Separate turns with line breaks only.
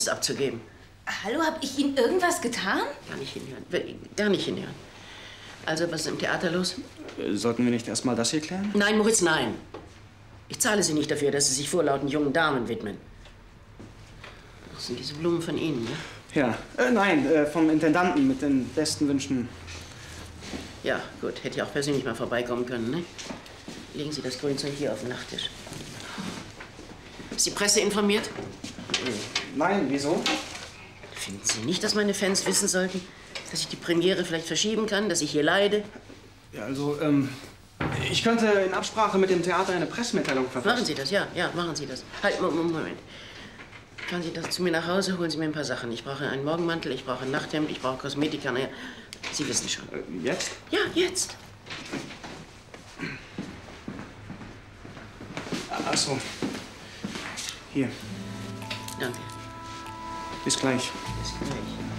abzugeben.
Hallo, habe ich Ihnen irgendwas getan?
Gar nicht hinhören. Gar nicht hinhören. Also, was ist im Theater los?
Sollten wir nicht erst mal das hier klären?
Nein, Moritz, nein. Ich zahle Sie nicht dafür, dass Sie sich vorlauten jungen Damen widmen. Das sind diese Blumen von Ihnen, ne?
Ja. Nein, vom Intendanten mit den besten Wünschen.
Ja, gut. Hätte ja auch persönlich mal vorbeikommen können, ne? Legen Sie das Grünzeug hier auf den Nachttisch. Ist die Presse informiert?
Nein, wieso?
Finden Sie nicht, dass meine Fans wissen sollten, dass ich die Premiere vielleicht verschieben kann, dass ich hier leide?
Ja, also, ich könnte in Absprache mit dem Theater eine Pressemitteilung verfassen.
Machen Sie das, ja, machen Sie das. Halt, Moment. Fahren Sie das zu mir nach Hause, holen Sie mir ein paar Sachen. Ich brauche einen Morgenmantel, ich brauche ein Nachthemd, ich brauche Kosmetika. Naja, Sie wissen schon.
Jetzt?
Ja, jetzt.
Ach so. Hier.
Danke.
Bis gleich.
Bis gleich.